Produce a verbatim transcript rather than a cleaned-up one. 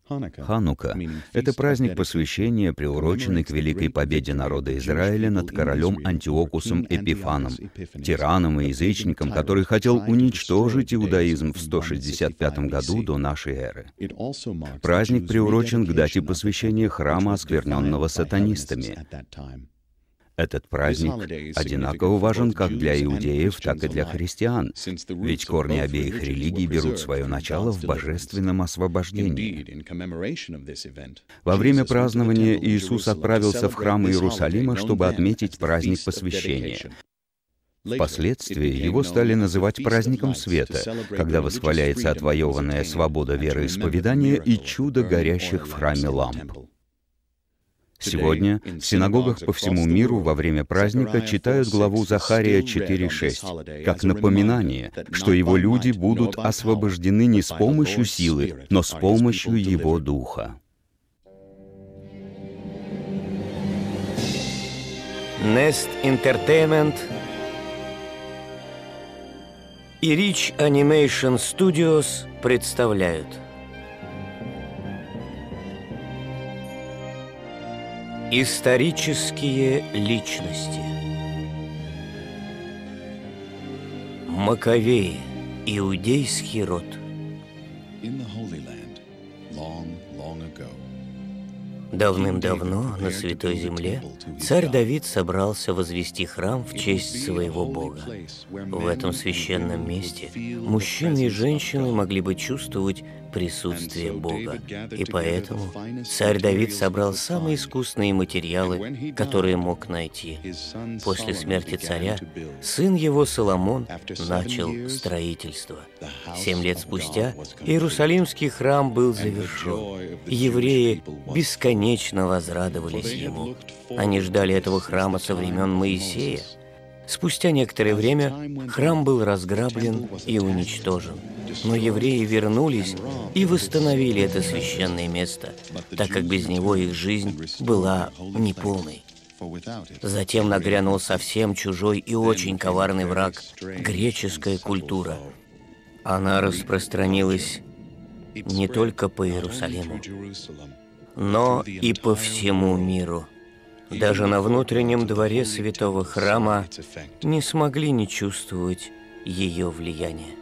Ханука — это праздник посвящения, приуроченный к великой победе народа Израиля над королем Антиохусом Эпифаном, тираном и язычником, который хотел уничтожить иудаизм в сто шестьдесят пятом году до нашей эры. Праздник приурочен к дате посвящения храма, оскверненного сатанистами. Этот праздник одинаково важен как для иудеев, так и для христиан, ведь корни обеих религий берут свое начало в божественном освобождении. Во время празднования Иисус отправился в храм Иерусалима, чтобы отметить праздник посвящения. Впоследствии его стали называть праздником света, когда восхваляется отвоеванная свобода вероисповедания и чудо горящих в храме ламп. Сегодня в синагогах по всему миру во время праздника читают главу Захария четыре шесть, как напоминание, что его люди будут освобождены не с помощью силы, но с помощью его Духа. Nest Entertainment и Rich Animation Studios представляют исторические личности. Маковеи, иудейский род. Давным-давно на Святой Земле царь Давид собрался возвести храм в честь своего Бога. В этом священном месте мужчины и женщины могли бы чувствовать присутствие Бога. И поэтому царь Давид собрал самые искусные материалы, которые мог найти. После смерти царя сын его Соломон начал строительство. Семь лет спустя Иерусалимский храм был завершен. Евреи бесконечно возрадовались ему. Они ждали этого храма со времен Моисея. Спустя некоторое время храм был разграблен и уничтожен. Но евреи вернулись и восстановили это священное место, так как без него их жизнь была неполной. Затем нагрянул совсем чужой и очень коварный враг – греческая культура. Она распространилась не только по Иерусалиму, но и по всему миру. Даже на внутреннем дворе святого храма не смогли не чувствовать ее влияния.